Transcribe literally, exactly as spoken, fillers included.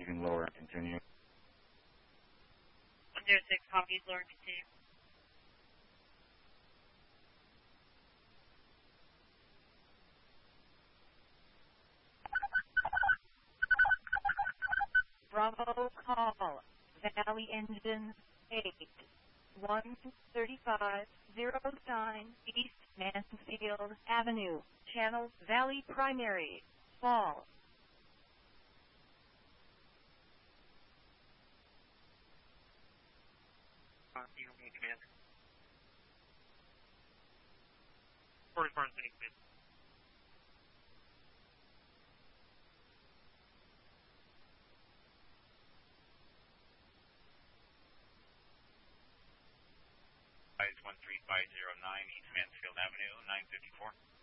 receiving lower and continue. one zero six copies, lower and continue. Bravo call, Valley Engine eight, one thirty-five, zero nine, East Mansfield Avenue, Channel Valley Primary, Fall. Eagle Main Command. forty-four and City Command. one three five zero nine East Mansfield Avenue, nine fifty-four.